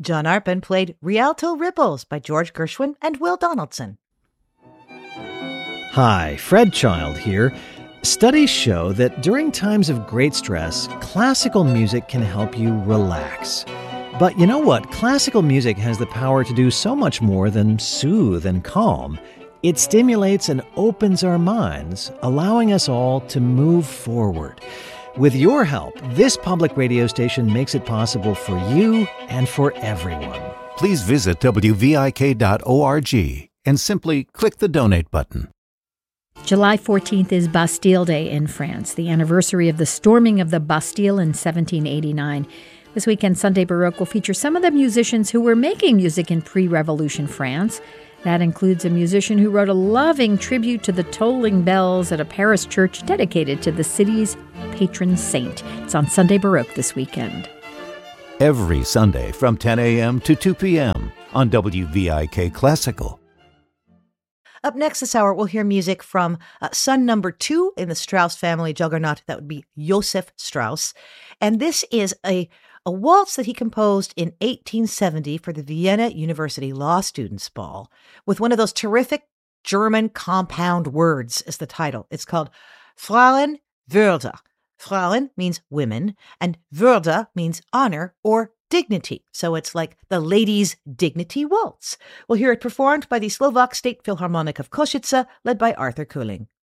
John Arpin played Rialto Ripples by George Gershwin and Will Donaldson. Hi, Fred Child here. Studies show that during times of great stress, classical music can help you relax. But you know what? Classical music has the power to do so much more than soothe and calm. It stimulates and opens our minds, allowing us all to move forward. With your help, this public radio station makes it possible for you and for everyone. Please visit wvik.org and simply click the donate button. July 14th is Bastille Day in France, the anniversary of the storming of the Bastille in 1789. This weekend, Sunday Baroque will feature some of the musicians who were making music in pre-revolution France. That includes a musician who wrote a loving tribute to the tolling bells at a Paris church dedicated to the city's patron saint. It's on Sunday Baroque this weekend. Every Sunday from 10 a.m. to 2 p.m. on WVIK Classical. Up next this hour, we'll hear music from son number 2 in the Strauss family juggernaut. That would be Joseph Strauss. And this is a waltz that he composed in 1870 for the Vienna University Law Students' Ball, with one of those terrific German compound words as the title. It's called Frauen Würde. Frauen means women, and Würde means honor or dignity. So it's like the Ladies' Dignity Waltz. We'll hear it performed by the Slovak State Philharmonic of Košice, led by Arthur Kuling.